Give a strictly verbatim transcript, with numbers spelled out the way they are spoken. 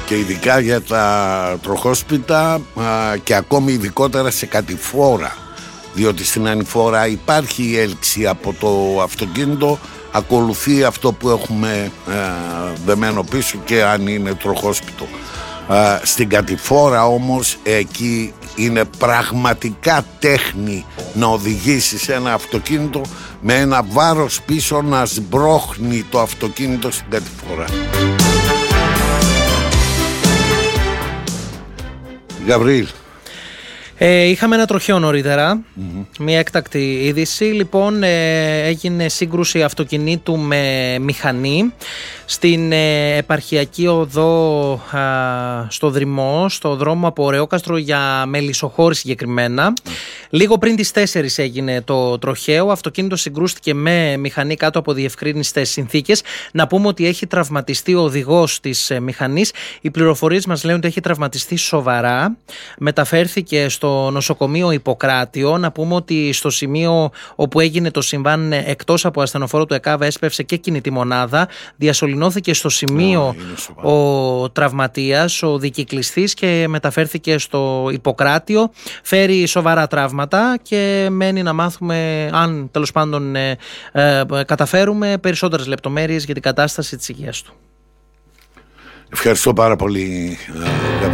και ειδικά για τα τροχόσπιτα και ακόμη ειδικότερα σε κατηφόρα, διότι στην ανηφόρα υπάρχει η έλξη από το αυτοκίνητο, ακολουθεί αυτό που έχουμε δεμένο πίσω και αν είναι τροχόσπιτο. Στην κατηφόρα όμως εκεί είναι πραγματικά τέχνη να οδηγήσεις ένα αυτοκίνητο με ένα βάρος πίσω να σμπρώχνει το αυτοκίνητο στην κατηφόρα. Γαβρίλ. Ε, είχαμε ένα τροχαίο νωρίτερα, mm-hmm. μια έκτακτη είδηση. Λοιπόν, ε, έγινε σύγκρουση αυτοκινήτου με μηχανή στην ε, επαρχιακή οδό α, στο Δρυμό, στο δρόμο από Ρεόκαστρο για Μελισσοχώρη συγκεκριμένα. Mm. Λίγο πριν τις τέσσερις έγινε το τροχαίο. Αυτοκίνητο συγκρούστηκε με μηχανή κάτω από διευκρίνιστες συνθήκες. Να πούμε ότι έχει τραυματιστεί ο οδηγός της ε, μηχανής. Οι πληροφορίες μας λένε ότι έχει τραυματιστεί σοβαρά. Μεταφέρθηκε στο νοσοκομείο Ιπποκράτιο. Να πούμε ότι στο σημείο όπου έγινε το συμβάν, εκτός από ασθενοφόρο του ΕΚΑΒ, έσπευσε και κινητή μονάδα. Διασωληνώθηκε στο σημείο oh, ο τραυματίας, ο δικυκλιστής, και μεταφέρθηκε στο Ιπποκράτιο. Φέρει σοβαρά τραύματα και μένει να μάθουμε αν τέλος πάντων ε, ε, καταφέρουμε περισσότερες λεπτομέρειες για την κατάσταση της υγείας του. Ευχαριστώ πάρα πολύ.